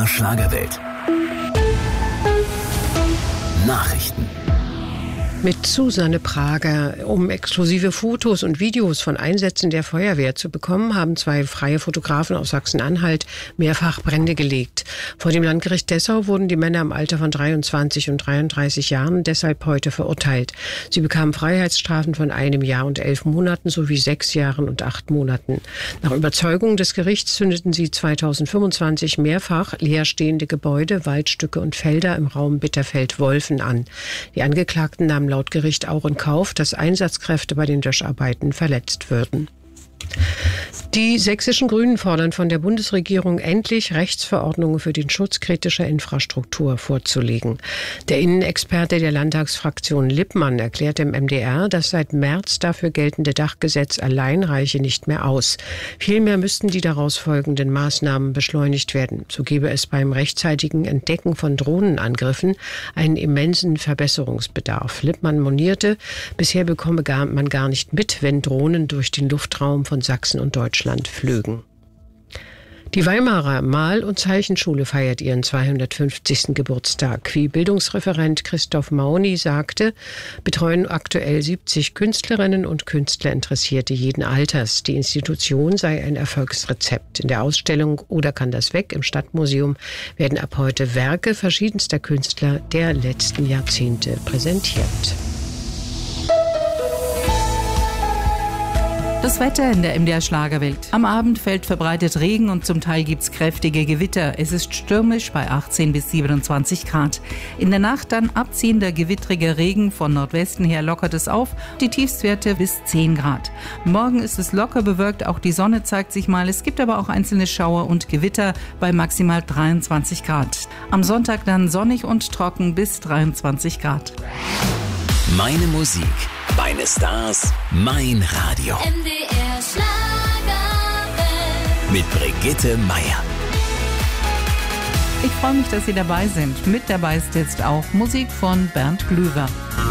MDR Schlagerwelt. Nachrichten. Mit Susanne Prager. Um exklusive Fotos und Videos von Einsätzen der Feuerwehr zu bekommen, haben 2 freie Fotografen aus Sachsen-Anhalt mehrfach Brände gelegt. Vor dem Landgericht Dessau wurden die Männer im Alter von 23 und 33 Jahren deshalb heute verurteilt. Sie bekamen Freiheitsstrafen von 1 Jahr und 11 Monaten sowie 6 Jahren und 8 Monaten. Nach Überzeugung des Gerichts zündeten sie 2025 mehrfach leerstehende Gebäude, Waldstücke und Felder im Raum Bitterfeld-Wolfen an. Die Angeklagten nahmen laut Gericht auch in Kauf, dass Einsatzkräfte bei den Löscharbeiten verletzt würden. Die sächsischen Grünen fordern von der Bundesregierung endlich Rechtsverordnungen für den Schutz kritischer Infrastruktur vorzulegen. Der Innenexperte der Landtagsfraktion Lippmann erklärte im MDR, das seit März dafür geltende Dachgesetz allein reiche nicht mehr aus. Vielmehr müssten die daraus folgenden Maßnahmen beschleunigt werden. So gebe es beim rechtzeitigen Entdecken von Drohnenangriffen einen immensen Verbesserungsbedarf. Lippmann monierte, bisher bekomme man gar nicht mit, wenn Drohnen durch den Luftraum von Sachsen und Deutschland flögen. Die Weimarer Mal- und Zeichenschule feiert ihren 250. Geburtstag. Wie Bildungsreferent Christoph Mauni sagte, betreuen aktuell 70 Künstlerinnen und Künstler Interessierte jeden Alters. Die Institution sei ein Erfolgsrezept. In der Ausstellung Oder kann das weg im Stadtmuseum werden ab heute Werke verschiedenster Künstler der letzten Jahrzehnte präsentiert. Das Wetter in der MDR Schlagerwelt. Am Abend fällt verbreitet Regen und zum Teil gibt's kräftige Gewitter. Es ist stürmisch bei 18 bis 27 Grad. In der Nacht dann abziehender gewittriger Regen. Von Nordwesten her lockert es auf. Die Tiefstwerte bis 10 Grad. Morgen ist es locker bewölkt. Auch die Sonne zeigt sich mal. Es gibt aber auch einzelne Schauer und Gewitter bei maximal 23 Grad. Am Sonntag dann sonnig und trocken bis 23 Grad. Meine Musik, meine Stars, mein Radio. MDR Schlagerwelt. Mit Brigitte Meier. Ich freue mich, dass Sie dabei sind. Mit dabei ist jetzt auch Musik von Bernd Glüwer.